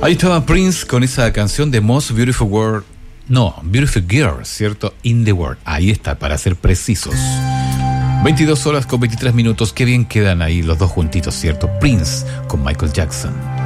Ahí estaba Prince con esa canción de Most Beautiful World. No, Beautiful Girl, ¿cierto? In the World. Ahí está, para ser precisos. 22 horas con 23 minutos. Qué bien quedan ahí los dos juntitos, ¿cierto? Prince con Michael Jackson.